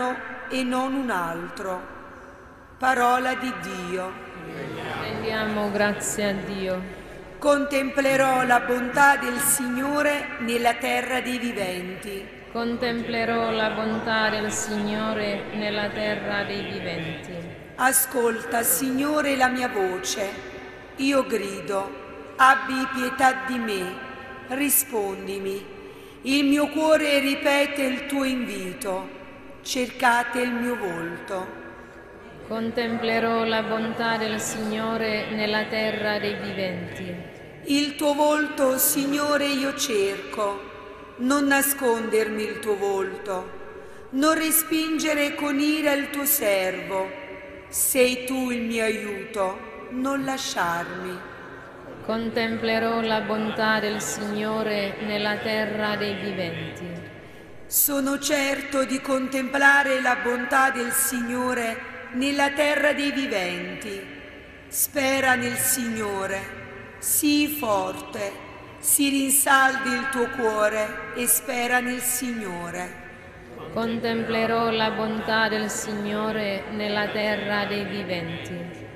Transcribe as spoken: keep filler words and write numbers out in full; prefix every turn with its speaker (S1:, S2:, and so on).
S1: saranno e non un altro. Parola di Dio.
S2: Rendiamo grazie a Dio.
S1: Contemplerò la bontà del Signore nella terra dei viventi.
S2: Contemplerò la bontà del Signore nella terra dei viventi.
S1: Ascolta, Signore, la mia voce. Io grido, abbi pietà di me, rispondimi. Il mio cuore ripete il tuo invito, cercate il mio volto.
S2: Contemplerò la bontà del Signore nella terra dei viventi.
S1: Il tuo volto, Signore, io cerco, non nascondermi il tuo volto, non respingere con ira il tuo servo. Sei tu il mio aiuto, non lasciarmi.
S2: Contemplerò la bontà del Signore nella terra dei viventi.
S1: Sono certo di contemplare la bontà del Signore nella terra dei viventi. Spera nel Signore. Sii forte, si rinsaldi il tuo cuore e spera nel Signore.
S2: Contemplerò la bontà del Signore nella terra dei viventi.